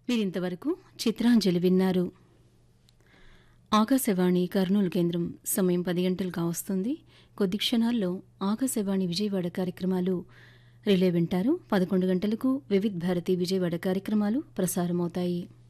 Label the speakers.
Speaker 1: మీరింతవరకు చిత్రాంజలి విన్నారు. ఆకాశవాణి కర్నూలు కేంద్రం సమయం 10 గంటలు కావస్తుంది. కొద్ది క్షణాల్లో ఆకాశవాణి విజయవాడ కార్యక్రమాలు రిలే వింటారు. 11 గంటలకు వివిధ్ భారతి విజయవాడ కార్యక్రమాలు ప్రసారమవుతాయి.